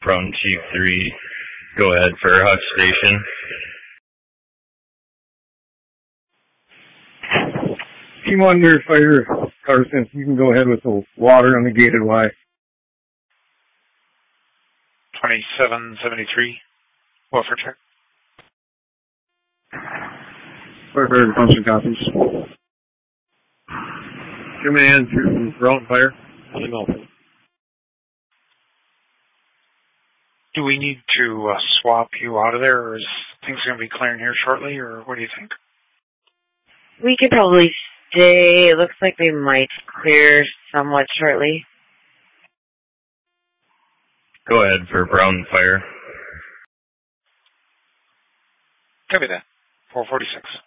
Brown Chief 3. Go ahead for Hutch Station. Team 1 to fire, Carson. You can go ahead with the water on the gated Y. 2773. Welfare check. Fire, function copies. Command, route fire. Do we need to swap you out of there, or is things going to be clearing here shortly, or what do you think? We could probably stay. It looks like they might clear somewhat shortly. Go ahead for Brown Fire. Copy that. 446.